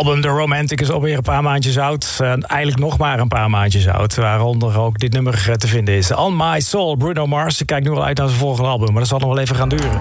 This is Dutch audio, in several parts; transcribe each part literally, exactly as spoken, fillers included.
album The Romantic is alweer een paar maandjes oud. Uh, eigenlijk nog maar een paar maandjes oud. Waaronder ook dit nummer te vinden is. On My Soul, Bruno Mars. Ik kijk nu al uit naar zijn volgende album, maar dat zal nog wel even gaan duren.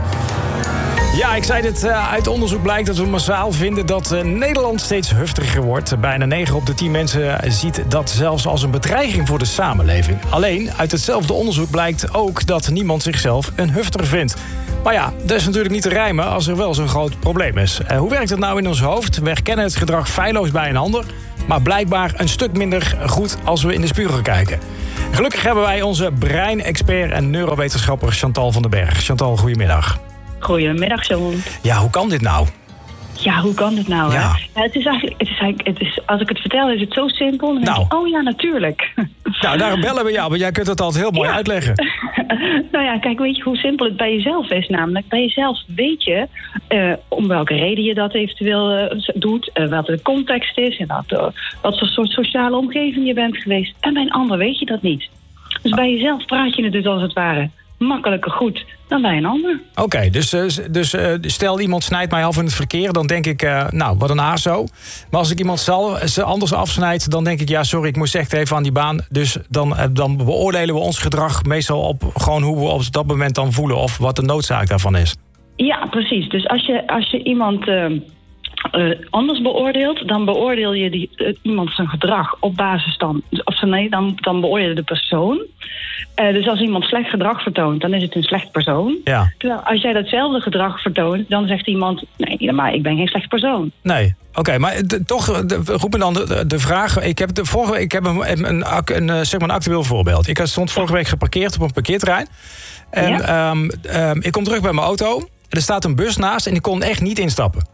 Ja, ik zei dit, uh, uit onderzoek blijkt dat we massaal vinden dat uh, Nederland steeds heftiger wordt. Bijna negen op de tien mensen ziet dat zelfs als een bedreiging voor de samenleving. Alleen, uit hetzelfde onderzoek blijkt ook dat niemand zichzelf een hufter vindt. Maar ja, dat is natuurlijk niet te rijmen als er wel zo'n groot probleem is. Uh, hoe werkt het nou in ons hoofd? We herkennen het gedrag feilloos bij een ander, maar blijkbaar een stuk minder goed als we in de spiegel kijken. Gelukkig hebben wij onze breinexpert en neurowetenschapper Chantal van den Berg. Chantal, goedemiddag. Goedemiddag, John. Ja, hoe kan dit nou? Ja, hoe kan dit nou? Ja. Ja, het is eigenlijk, het is eigenlijk het is, als ik het vertel, is het zo simpel. Dan nou. denk ik, oh ja, natuurlijk. Nou, daarom bellen we jou, want jij kunt het altijd heel mooi ja. uitleggen. Nou ja, kijk, weet je hoe simpel het bij jezelf is? Namelijk, bij jezelf weet je uh, om welke reden je dat eventueel uh, doet, uh, wat de context is en wat, uh, wat voor soort sociale omgeving je bent geweest. En bij een ander weet je dat niet. Dus bij jezelf praat je het dus als het ware makkelijker goed dan bij een ander. Oké, okay, dus, dus uh, stel iemand snijdt mij af in het verkeer, dan denk ik, uh, nou, wat een azo. Maar als ik iemand zal, anders afsnijd, dan denk ik, ja, sorry, ik moest echt even aan die baan. Dus dan, uh, dan beoordelen we ons gedrag meestal op gewoon hoe we op dat moment dan voelen of wat de noodzaak daarvan is. Ja, precies. Dus als je, als je iemand Uh... Uh, anders beoordeelt, dan beoordeel je die, uh, iemand zijn gedrag op basis dan, of nee, dan, dan beoordeel je de persoon. Uh, dus als iemand slecht gedrag vertoont, dan is het een slecht persoon. Ja. Terwijl als jij datzelfde gedrag vertoont, dan zegt iemand, nee, maar ik ben geen slecht persoon. Nee. Oké, okay, maar de, toch roep me dan de, de vraag. Ik heb, de vorige week, ik heb een, een, een, een, zeg maar een actueel voorbeeld. Ik stond vorige week geparkeerd op een parkeerterrein. En ja? um, um, ik kom terug bij mijn auto. Er staat een bus naast en ik kon echt niet instappen.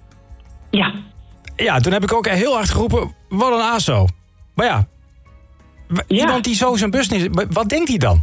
Ja. Ja, toen heb ik ook heel hard geroepen, wat een aso. Maar ja, ja. iemand die zo zijn bus niet... Wat denkt hij dan?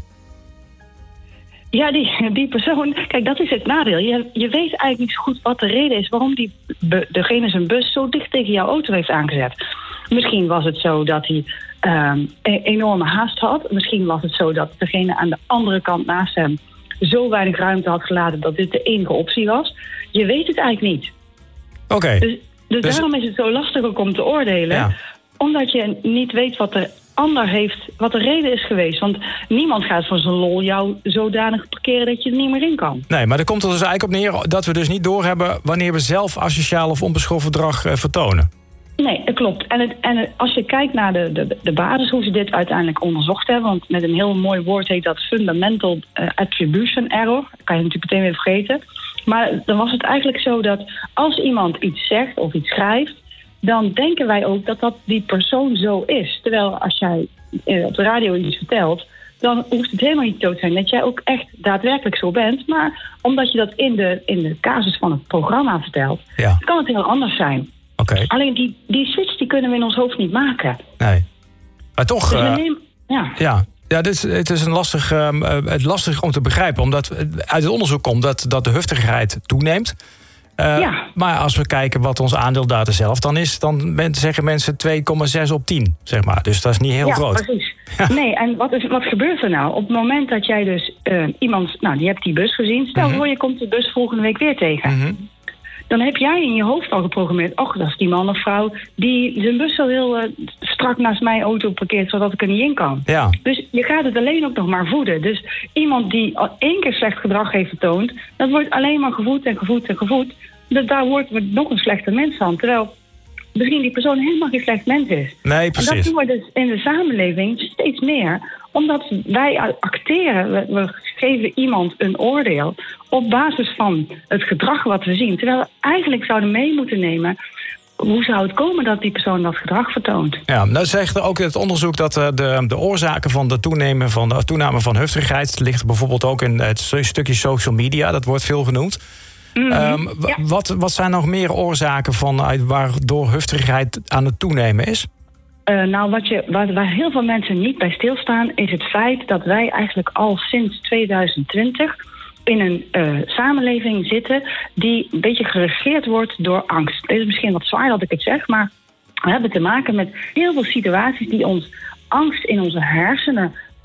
Ja, die, die persoon... Kijk, dat is het nadeel. Je, je weet eigenlijk niet zo goed wat de reden is waarom die, degene zijn bus zo dicht tegen jouw auto heeft aangezet. Misschien was het zo dat hij um, een enorme haast had. Misschien was het zo dat degene aan de andere kant naast hem zo weinig ruimte had gelaten dat dit de enige optie was. Je weet het eigenlijk niet. Oké. Okay. Dus, dus, dus daarom is het zo lastig ook om te oordelen. Ja. Omdat je niet weet wat de ander heeft, wat de reden is geweest. Want niemand gaat van zijn lol jou zodanig parkeren dat je er niet meer in kan. Nee, maar er komt er dus eigenlijk op neer dat we dus niet doorhebben wanneer we zelf asociaal of onbeschoft gedrag uh, vertonen. Nee, dat klopt. En, het, en het, als je kijkt naar de, de, de basis, hoe ze dit uiteindelijk onderzocht hebben, want met een heel mooi woord heet dat fundamental uh, attribution error. Dat kan je natuurlijk meteen weer vergeten. Maar dan was het eigenlijk zo dat als iemand iets zegt of iets schrijft, dan denken wij ook dat dat die persoon zo is. Terwijl als jij op de radio iets vertelt, dan hoeft het helemaal niet zo te zijn dat jij ook echt daadwerkelijk zo bent. Maar omdat je dat in de, in de casus van het programma vertelt, ja. kan het heel anders zijn. Okay. Alleen die, die switch die kunnen we in ons hoofd niet maken. Nee. Maar toch... Dus we uh, nemen, ja. ja. Ja, dit is, het is een lastig, um, het lastig om te begrijpen. Omdat uit het onderzoek komt dat, dat de heftigheid toeneemt. Uh, ja. Maar als we kijken wat ons aandeeldata zelf dan is, dan zeggen mensen twee komma zes op tien, zeg maar. Dus dat is niet heel ja, groot. Precies. Ja, precies. Nee, en wat, is, wat gebeurt er nou? Op het moment dat jij dus uh, iemand... Nou, die hebt die bus gezien. Stel mm-hmm. voor, je komt de bus volgende week weer tegen. Mm-hmm. Dan heb jij in je hoofd al geprogrammeerd, och, dat is die man of vrouw die zijn bus zo heel uh, strak naast mijn auto parkeert, zodat ik er niet in kan. Ja. Dus je gaat het alleen ook nog maar voeden. Dus iemand die al één keer slecht gedrag heeft vertoond, dat wordt alleen maar gevoed en gevoed en gevoed. Dus daar wordt we nog een slechte mens van. Terwijl misschien die persoon helemaal geen slecht mens is. Nee, precies. En dat doen we dus in de samenleving steeds meer. Omdat wij acteren, we, we geven iemand een oordeel op basis van het gedrag wat we zien. Terwijl we eigenlijk zouden mee moeten nemen, hoe zou het komen dat die persoon dat gedrag vertoont? Ja, nou zegt er ook het onderzoek dat de, de oorzaken van de toename van, de toename van heftigheid ligt bijvoorbeeld ook in het stukje social media. Dat wordt veel genoemd. Mm-hmm. Um, w- ja. wat, wat zijn nog meer oorzaken van waardoor heftigheid aan het toenemen is? Uh, nou, wat je, waar, waar heel veel mensen niet bij stilstaan, is het feit dat wij eigenlijk al sinds tweeduizend twintig in een uh, samenleving zitten die een beetje geregeerd wordt door angst. Het is misschien wat zwaar dat ik het zeg, maar we hebben te maken met heel veel situaties die ons angst in onze hersenen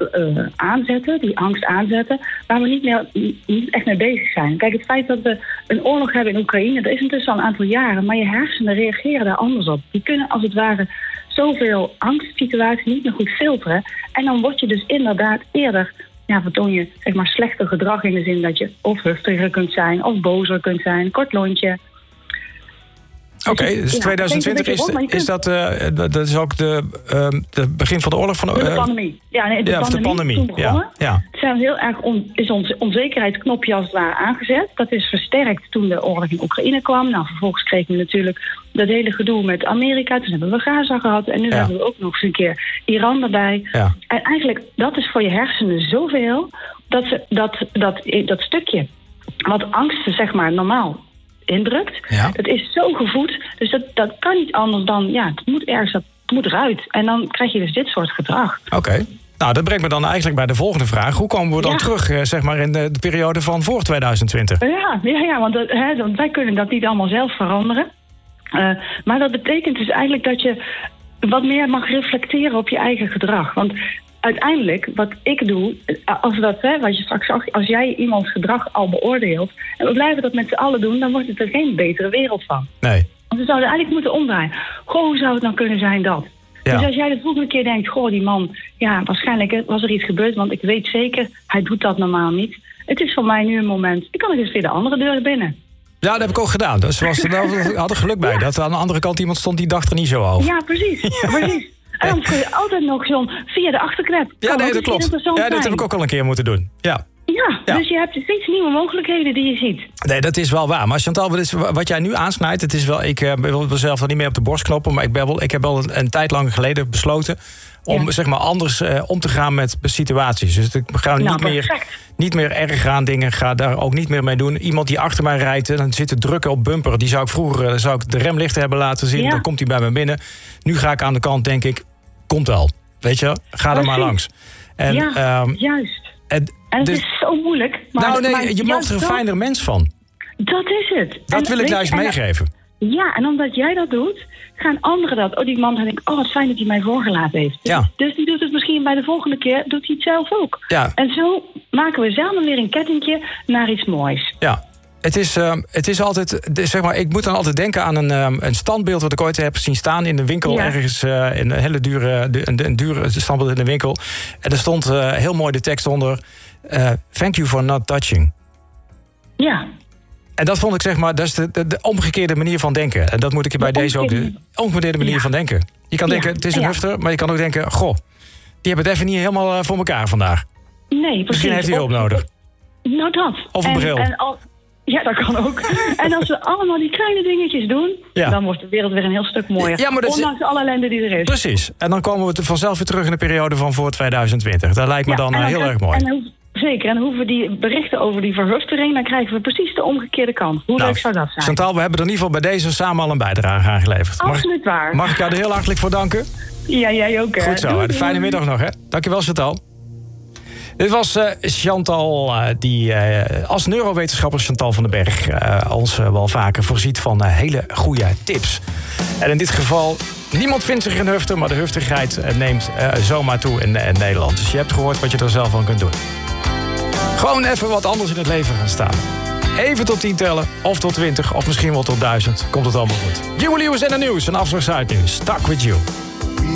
uh, aanzetten, die angst aanzetten, waar we niet, meer, niet echt mee bezig zijn. Kijk, het feit dat we een oorlog hebben in Oekraïne, dat is intussen al een aantal jaren, maar je hersenen reageren daar anders op. Die kunnen als het ware zoveel angstsituaties niet meer goed filteren. En dan word je dus inderdaad eerder, ja, vertoon je zeg maar slechter gedrag in de zin dat je of heftiger kunt zijn, of bozer kunt zijn, kort lontje. Oké, okay, dus ja, tweeduizend twintig is, rond, is dat, uh, dat is ook de, uh, de begin van de oorlog van uh, de pandemie. Ja, nee, de ja, pandemie. De pandemie. Ja, ja. Het zijn heel erg on, is ons onzekerheidsknopje als het ware aangezet. Dat is versterkt toen de oorlog in Oekraïne kwam. Nou, vervolgens kregen we natuurlijk dat hele gedoe met Amerika. Toen hebben we Gaza gehad en nu ja. hebben we ook nog eens een keer Iran erbij. Ja. En eigenlijk, dat is voor je hersenen zoveel dat ze, dat, dat, dat, dat stukje wat angsten zeg maar normaal indrukt. Ja. Dat is zo gevoed, dus dat, dat kan niet anders dan, ja, het moet ergens, dat het moet eruit. En dan krijg je dus dit soort gedrag. Oké. Okay. Nou, dat brengt me dan eigenlijk bij de volgende vraag. Hoe komen we dan ja. terug, eh, zeg maar, in de, de periode van voor tweeduizend twintig? Ja, ja, ja want, dat, hè, want wij kunnen dat niet allemaal zelf veranderen. Uh, maar dat betekent dus eigenlijk dat je wat meer mag reflecteren op je eigen gedrag. Want uiteindelijk, wat ik doe, als, dat, hè, wat je straks zag, als jij iemands gedrag al beoordeelt en we blijven dat met z'n allen doen, dan wordt het er geen betere wereld van. Nee. Want we zouden eigenlijk moeten omdraaien. Goh, hoe zou het nou kunnen zijn dat? Ja. Dus als jij de volgende keer denkt, goh, die man, ja, waarschijnlijk was er iets gebeurd, want ik weet zeker, hij doet dat normaal niet. Het is voor mij nu een moment, ik kan nog eens weer de andere deur binnen. Ja, dat heb ik ook gedaan. Dus was er had er geluk bij ja. dat er aan de andere kant iemand stond die dacht er niet zo over. Ja, precies. Ja, precies. En dan kun je altijd nog zo'n via de achterklep. Ja, nee, dat klopt. Ja, dat heb ik ook al een keer moeten doen. Ja. Ja, ja, dus je hebt steeds nieuwe mogelijkheden die je ziet. Nee, dat is wel waar. Maar Chantal, wat jij nu aansnijdt, het is wel, ik uh, wil mezelf wel niet meer op de borst kloppen, maar ik, ben wel, ik heb wel een, een tijd lang geleden besloten om ja. zeg maar anders uh, om te gaan met situaties. Dus ik ga nou, niet, meer, niet meer erg aan dingen, ga daar ook niet meer mee doen. Iemand die achter mij rijdt en dan zit te drukken op bumper, die zou ik vroeger uh, zou ik de remlichten hebben laten zien. Ja. Dan komt hij bij me binnen. Nu ga ik aan de kant, denk ik, komt wel. Weet je, ga er maar langs. En, ja, um, juist. En, en het dus, is zo moeilijk. Maar, nou nee, maar je maakt er een fijner mens van. Dat is het. Dat en, wil ik juist meegeven. Ja, en omdat jij dat doet, gaan anderen dat. Oh, die man denkt, oh, wat fijn dat hij mij voorgelaten heeft. Ja. Dus die doet het misschien bij de volgende keer, doet hij het zelf ook. Ja. En zo maken we samen weer een kettingje naar iets moois. Ja. Het is, uh, het is altijd, zeg maar, ik moet dan altijd denken aan een, um, een standbeeld wat ik ooit heb zien staan in de winkel. Ja. Ergens uh, in een hele dure, een, een dure standbeeld in de winkel. En er stond uh, heel mooi de tekst onder: uh, thank you for not touching. Ja. En dat vond ik, zeg maar, dat is de, de, de omgekeerde manier van denken. En dat moet ik je bij de deze ook, de omgekeerde manier ja. van denken. Je kan ja. denken, het is een ja. hufter, maar je kan ook denken, goh, die hebben het even niet helemaal uh, voor elkaar vandaag. Nee, precies. Misschien heeft hij hulp nodig. Nou, dat. Of een en, bril. En al, ja, dat kan ook. En als we allemaal die kleine dingetjes doen, ja. dan wordt de wereld weer een heel stuk mooier. Ja, maar dat ondanks is... alle ellende die er is. Precies. En dan komen we vanzelf weer terug in de periode van voor tweeduizend twintig. Dat lijkt me ja, dan, dan heel en, erg mooi. En, zeker. En dan hoeven we die berichten over die verhuftering, dan krijgen we precies de omgekeerde kant. Hoe nou, leuk zou dat zijn? Chantal, we hebben er in ieder geval bij deze samen al een bijdrage aan geleverd. Absoluut mag, waar. Mag ik jou er heel hartelijk voor danken? Ja, jij ook. Hè. Goed zo. Doei, doei. Fijne middag nog, hè. Dankjewel, Chantal. Dit was uh, Chantal, uh, die uh, als neurowetenschapper Chantal van den Berg uh, ons uh, wel vaker voorziet van uh, hele goede tips. En in dit geval, niemand vindt zich een hufter, maar de huftigheid uh, neemt uh, zomaar toe in, in Nederland. Dus je hebt gehoord wat je er zelf van kunt doen. Gewoon even wat anders in het leven gaan staan. Even tot tien tellen, of tot twintig, of misschien wel tot duizend. Komt het allemaal goed. Huey Lewis en de nieuws, een afslag uit nieuws. Stuck with you.